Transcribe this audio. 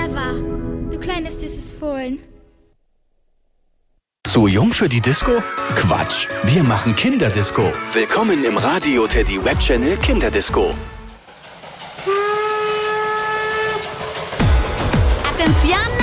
clever, du kleines süßes Fohlen. Zu jung für die Disco? Quatsch, wir machen Kinderdisco. Willkommen im Radio Teddy Webchannel Kinderdisco. Atención!